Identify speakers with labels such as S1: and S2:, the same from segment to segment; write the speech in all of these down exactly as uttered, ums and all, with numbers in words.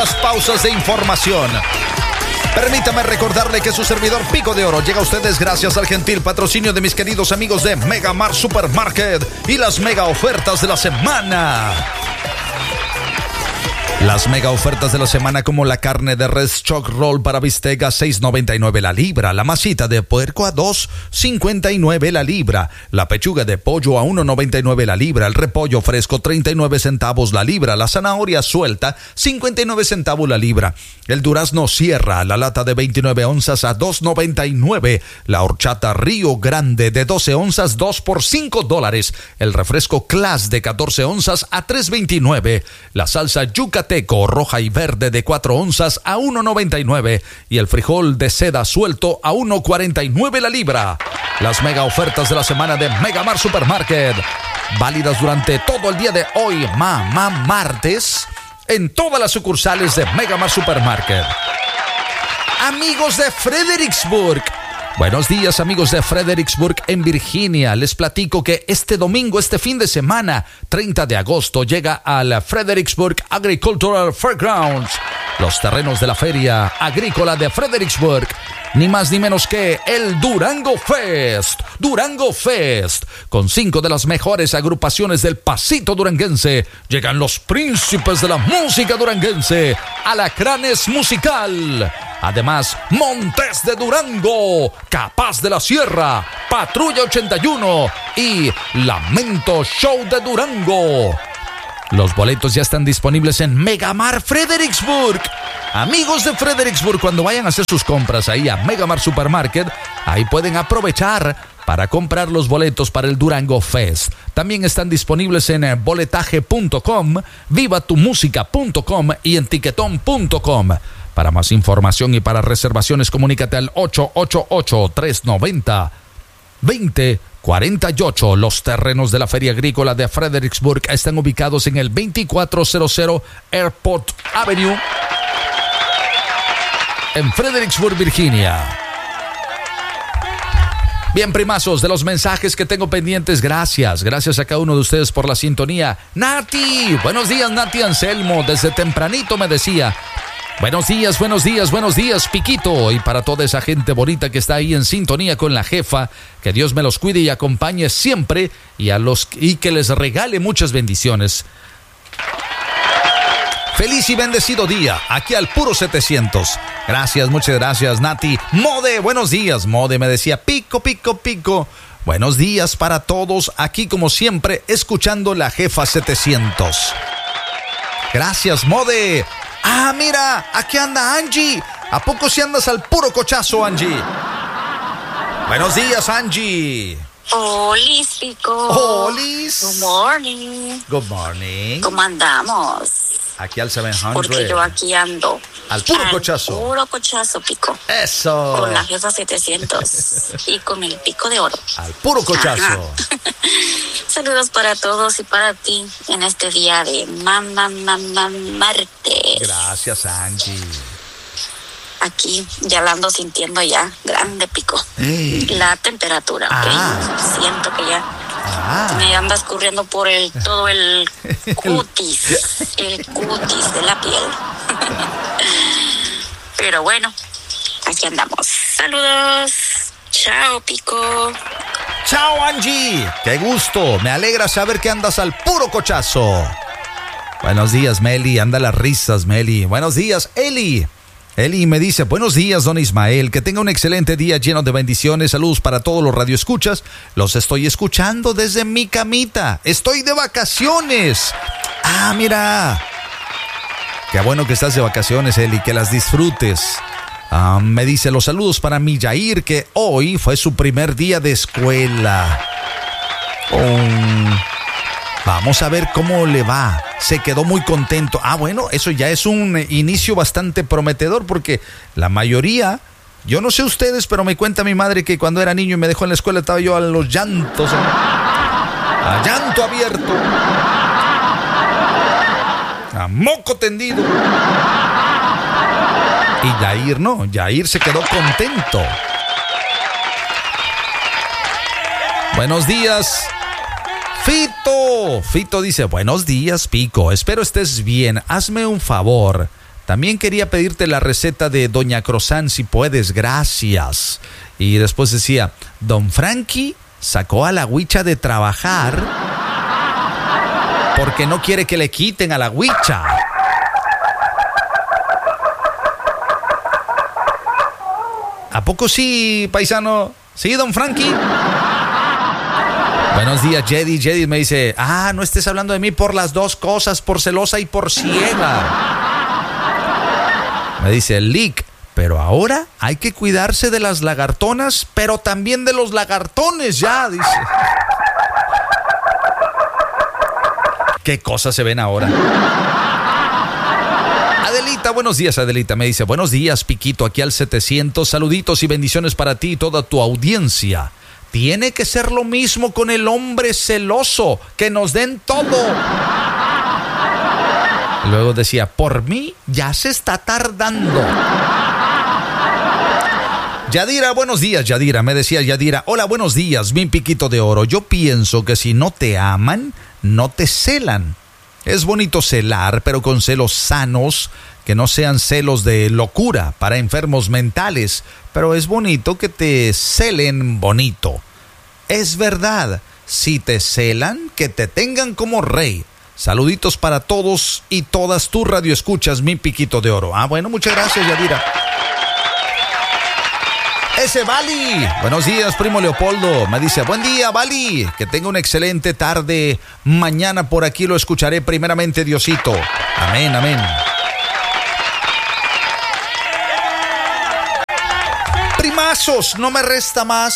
S1: las pausas de información. Permítame recordarle que su servidor Pico de Oro llega a ustedes gracias al gentil patrocinio de mis queridos amigos de Megamart Supermarket y las mega ofertas de la semana. Las mega ofertas de la semana, como la carne de res Choc Roll para bistec a seis noventa y nueve la libra, la masita de puerco a dos cincuenta y nueve la libra, la pechuga de pollo a uno noventa y nueve la libra, el repollo fresco treinta y nueve centavos la libra, la zanahoria suelta cincuenta y nueve centavos la libra, el durazno Sierra, la lata de veintinueve onzas a dos noventa y nueve, la horchata Río Grande de doce onzas dos por cinco dólares, el refresco Class de catorce onzas a tres veintinueve, la salsa Yucateco roja y verde de cuatro onzas a uno noventa y nueve y el frijol de seda suelto a uno cuarenta y nueve la libra. Las mega ofertas de la semana de Megamart Supermarket, válidas durante todo el día de hoy, mamá martes, en todas las sucursales de Megamart Supermarket. Amigos de Fredericksburg, buenos días amigos de Fredericksburg en Virginia. Les platico que este domingo, este fin de semana, treinta de agosto, llega al Fredericksburg Agricultural Fairgrounds, los terrenos de la Feria Agrícola de Fredericksburg. Ni más ni menos que el Durango Fest. Durango Fest. Con cinco de las mejores agrupaciones del pasito duranguense. Llegan los príncipes de la música duranguense. Alacranes Musical. Además, Montes de Durango, Capaz de la Sierra, Patrulla ochenta y uno y Lamento Show de Durango. Los boletos ya están disponibles en Megamart Fredericksburg. Amigos de Fredericksburg, cuando vayan a hacer sus compras ahí a Megamart Supermarket, ahí pueden aprovechar para comprar los boletos para el Durango Fest. También están disponibles en boletaje punto com, viva tu música punto com y en tiquetón punto com. Para más información y para reservaciones, comunícate al ocho ocho ocho, tres nueve cero, dos cero cuatro ocho. Los terrenos de la Feria Agrícola de Fredericksburg están ubicados en el veinticuatrocientos Airport Avenue, en Fredericksburg, Virginia. Bien, primazos, de los mensajes que tengo pendientes, gracias. Gracias a cada uno de ustedes por la sintonía. Nati, buenos días, Nati Anselmo. Desde tempranito me decía: buenos días, buenos días, buenos días, Piquito. Y para toda esa gente bonita que está ahí en sintonía con la jefa, que Dios me los cuide y acompañe siempre y, a los, y que les regale muchas bendiciones. Feliz y bendecido día, aquí al puro setecientos. Gracias, muchas gracias, Nati. Mode, buenos días. Mode me decía: pico, pico, pico. Buenos días para todos, aquí como siempre, escuchando la jefa setecientos. Gracias, Mode. Ah, mira, aquí anda Angie. ¿A poco si andas al puro cochazo, Angie? Buenos días, Angie.
S2: Olis, Pico.
S1: Olis.
S2: Good morning.
S1: Good morning.
S2: ¿Cómo andamos?
S1: Aquí al setecientos.
S2: Porque yo aquí ando.
S1: Al puro
S2: al
S1: cochazo.
S2: Puro cochazo, Pico.
S1: Eso.
S2: Con la jefa setecientos y con el Pico de Oro.
S1: Al puro cochazo.
S2: Saludos para todos y para ti en este día de mamá, mamá, martes.
S1: Gracias, Angie.
S2: Aquí ya la ando sintiendo ya grande, Pico.
S1: Hey.
S2: La temperatura, ¿ok?
S1: Ah.
S2: Siento que ya
S1: Ah.
S2: me anda escurriendo por el todo el cutis, el cutis de la piel. Pero bueno, aquí andamos. Saludos. Chao, Pico.
S1: Chao, Angie. Qué gusto. Me alegra saber que andas al puro cochazo. Buenos días, Meli. Anda las risas, Meli. Buenos días, Eli. Eli me dice: buenos días, don Ismael, que tenga un excelente día lleno de bendiciones. Saludos para todos los radioescuchas. Los estoy escuchando desde mi camita. Estoy de vacaciones. Ah, mira. Qué bueno que estás de vacaciones, Eli, que las disfrutes. Ah, me dice: los saludos para mi Yair, que hoy fue su primer día de escuela. Oh. Vamos a ver cómo le va. Se quedó muy contento. Ah, bueno, eso ya es un inicio bastante prometedor, porque la mayoría, yo no sé ustedes, pero me cuenta mi madre que cuando era niño y me dejó en la escuela estaba yo a los llantos, ¿eh? A llanto abierto, a moco tendido. Y Yair no, Yair se quedó contento. Buenos días, Fito. Fito dice: buenos días, Pico. Espero estés bien. Hazme un favor. También quería pedirte la receta de Doña Crozán, si puedes, gracias. Y después decía, Don Frankie sacó a la huicha de trabajar porque no quiere que le quiten a la huicha. ¿A poco sí, paisano? ¿Sí, Don Frankie? Buenos días, Jedi. Jedi me dice, ah, no estés hablando de mí por las dos cosas, por celosa y por ciega. Me dice, Lick, pero ahora hay que cuidarse de las lagartonas, pero también de los lagartones, ya, dice. ¿Qué cosas se ven ahora? Adelita, buenos días, Adelita. Me dice, buenos días, Piquito, aquí al setecientos. Saluditos y bendiciones para ti y toda tu audiencia. Tiene que ser lo mismo con el hombre celoso, que nos den todo. Luego decía, por mí ya se está tardando. Yadira, buenos días, Yadira. Me decía Yadira, hola, buenos días, mi Piquito de Oro. Yo pienso que si no te aman, no te celan. Es bonito celar, pero con celos sanos, que no sean celos de locura para enfermos mentales. Pero es bonito que te celen bonito. Es verdad, si te celan, que te tengan como rey. Saluditos para todos y todas tus radioescuchas, mi Piquito de Oro. Ah, bueno, muchas gracias, Yadira. Ese Bali, buenos días, primo Leopoldo. Me dice, buen día, Bali. Que tenga una excelente tarde. Mañana por aquí lo escucharé primeramente, Diosito. Amén, amén. Primazos, no me resta más.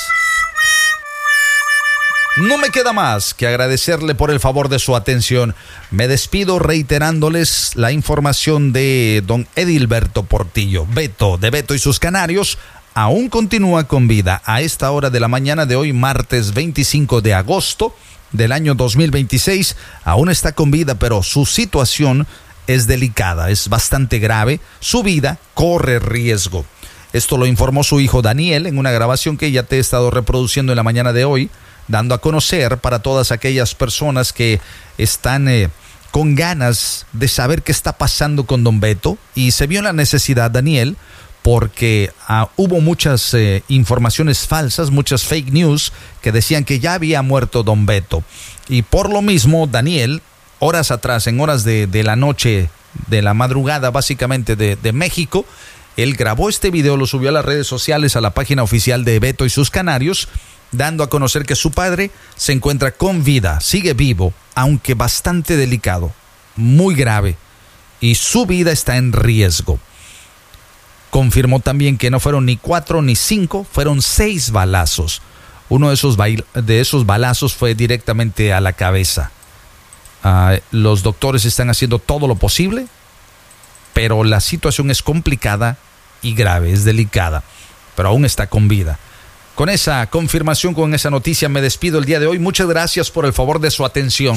S1: No me queda más que agradecerle por el favor de su atención. Me despido reiterándoles la información de don Edilberto Portillo. Beto, de Beto y sus Canarios, aún continúa con vida a esta hora de la mañana de hoy, martes veinticinco de agosto del año dos mil veintiséis. Aún está con vida, pero su situación es delicada, es bastante grave. Su vida corre riesgo. Esto lo informó su hijo Daniel en una grabación que ya te he estado reproduciendo en la mañana de hoy, dando a conocer para todas aquellas personas que están eh, con ganas de saber qué está pasando con don Beto. Y se vio la necesidad, Daniel, porque uh, hubo muchas eh, informaciones falsas, muchas fake news que decían que ya había muerto don Beto. Y por lo mismo, Daniel, horas atrás, en horas de, de la noche, de la madrugada básicamente de, de México, él grabó este video, lo subió a las redes sociales, a la página oficial de Beto y sus Canarios, dando a conocer que su padre se encuentra con vida, sigue vivo, aunque bastante delicado, muy grave, y su vida está en riesgo. Confirmó también que no fueron ni cuatro ni cinco, fueron seis balazos. Uno de esos, bail- de esos balazos fue directamente a la cabeza. Uh, los doctores están haciendo todo lo posible, pero la situación es complicada y grave, es delicada, pero aún está con vida. Con esa confirmación, con esa noticia, me despido el día de hoy. Muchas gracias por el favor de su atención.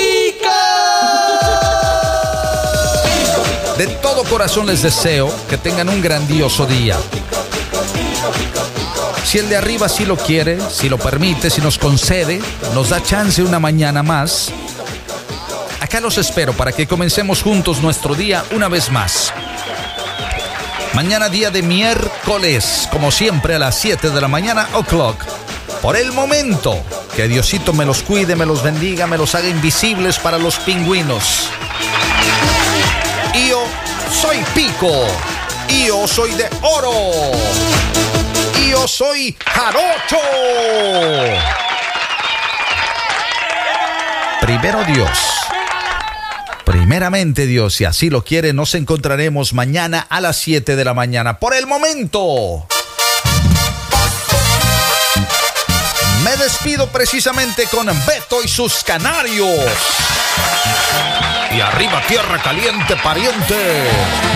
S1: De todo corazón les deseo que tengan un grandioso día. Si el de arriba sí lo quiere, si lo permite, si nos concede, nos da chance una mañana más, acá los espero para que comencemos juntos nuestro día una vez más. Mañana día de miércoles, como siempre a las siete de la mañana, o'clock. Por el momento, que Diosito me los cuide, me los bendiga, me los haga invisibles para los pingüinos. Yo soy Pico, yo soy de oro, yo soy jarocho. Primero Dios. Primeramente Dios, si así lo quiere, nos encontraremos mañana a las siete de la mañana. Por el momento, me despido precisamente con Beto y sus Canarios. Y arriba tierra caliente, pariente.